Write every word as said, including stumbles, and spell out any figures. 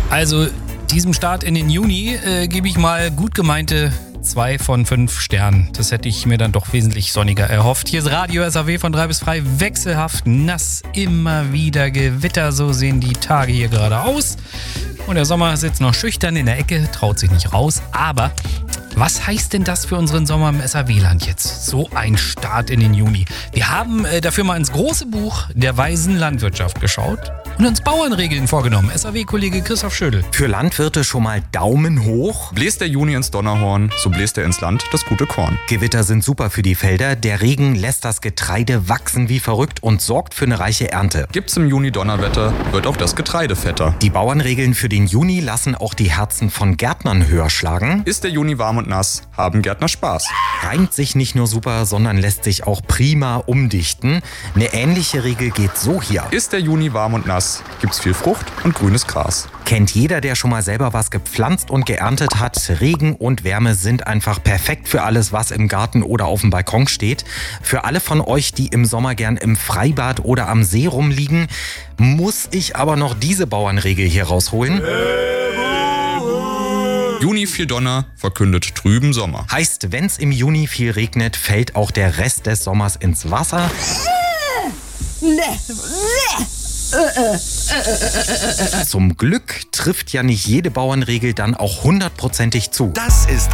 Also diesem Start in den Juni äh, gebe ich mal gut gemeinte zwei von fünf Sternen. Das hätte ich mir dann doch wesentlich sonniger erhofft. Hier ist Radio S A W von drei bis frei, wechselhaft, nass, immer wieder Gewitter. So sehen die Tage hier gerade aus. Und der Sommer sitzt noch schüchtern in der Ecke, traut sich nicht raus. Aber was heißt denn das für unseren Sommer im S A W-Land jetzt? So ein Start in den Juni. Wir haben äh, dafür mal ins große Buch der weisen Landwirtschaft geschaut und uns Bauernregeln vorgenommen. S A W-Kollege Christoph Schödel. Für Landwirte schon mal Daumen hoch. Bläst der Juni ins Donnerhorn, so bläst er ins Land das gute Korn. Gewitter sind super für die Felder. Der Regen lässt das Getreide wachsen wie verrückt und sorgt für eine reiche Ernte. Gibt's im Juni Donnerwetter, wird auch das Getreide fetter. Die Bauernregeln für den Juni lassen auch die Herzen von Gärtnern höher schlagen. Ist der Juni warm und nass, haben Gärtner Spaß. Reimt sich nicht nur super, sondern lässt sich auch prima umdichten. Eine ähnliche Regel geht so hier. Ist der Juni warm und nass, gibt's viel Frucht und grünes Gras. Kennt jeder, der schon mal selber was gepflanzt und geerntet hat. Regen und Wärme sind einfach perfekt für alles, was im Garten oder auf dem Balkon steht. Für alle von euch, die im Sommer gern im Freibad oder am See rumliegen, muss ich aber noch diese Bauernregel hier rausholen. Juni viel Donner, verkündet trüben Sommer. Heißt, wenn's im Juni viel regnet, fällt auch der Rest des Sommers ins Wasser. Zum Glück trifft ja nicht jede Bauernregel dann auch hundertprozentig zu. Das ist